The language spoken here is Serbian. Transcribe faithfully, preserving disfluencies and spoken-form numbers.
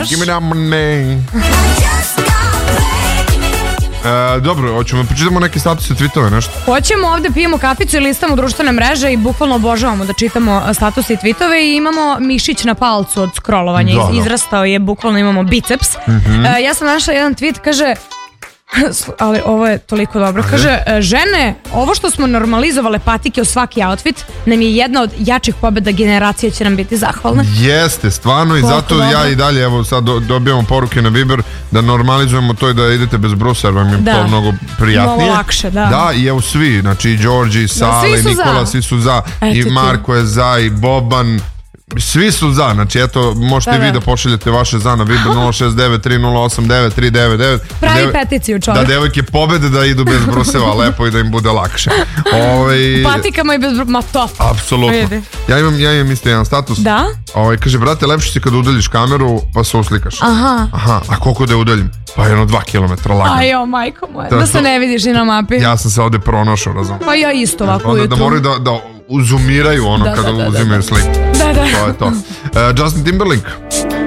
Give me that money. E, dobro, hoćemo pročitamo neke statuse, tweetove, nešto. Hoćemo, ovde pijemo kaficu i listamo društvene mreže i bukvalno obožavamo da čitamo statuse i tweetove i imamo mišić na palcu od scrollovanja. Da, da. Izrastao je, bukvalno imamo biceps. Mm-hmm. E, ja sam našla jedan tweet, kaže... ali ovo je toliko dobro. Kaže, žene, ovo što smo normalizovale patike u svaki outfit nam je jedna od jačih pobjeda, generacija će nam biti zahvalna. Jeste, stvarno, i zato dobro. Ja i dalje, evo sad dobijamo poruke na Viber da normalizujemo to i da idete bez brusa, jer vam je da. to mnogo prijatnije. Mnogo lakše, da. Da, i evo svi, znači i Đorđe, i Sale, i Nikola, svi su za, Eto i Marko je za, i Boban, svi su za, znači eto, možete da, vi da pošaljete vaše za na Viber nula šest devet tri nula osam devet tri devet devet. Pravi Deve, peticiju, čovjek. Da devojke pobede da idu bez bruseva lepo i da im bude lakše. Ove, patikama i bez bruseva, ma top. Apsolutno. Ja imam, ja imam isto jedan status. Da? Ove, kaže, brate, lepše si kad udaljiš kameru pa se uslikaš. Aha. Aha, a koliko da je udaljim? Pa jedno dva kilometra lagano. Ajo, majko moja, da se ne vidiš i na mapi. Ja sam se ovde pronašao, razum. Pa ja isto ovako onda da moraju da, da uzumiraju ono da, kada da, da, uzimaju da. sliku. Da, da. To je to. Uh, Justin Timberlake.